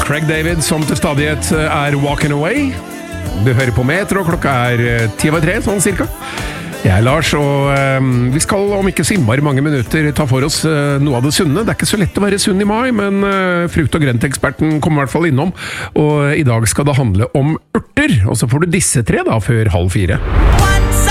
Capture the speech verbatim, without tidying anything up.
Craig David som til stadighet er walking away. Du hører på Metro, klokka er ti over tre, sånn cirka. Jeg er Lars, og um, vi skal om ikke så innmari mange minutter ta for oss uh, noe av det sunne. Det er ikke så lett å være sunn i mai, men uh, frukt- og grønteksperten kommer i hvert fall innom. Og i dag skal det handle om urter, og så får du disse tre da før halv fire.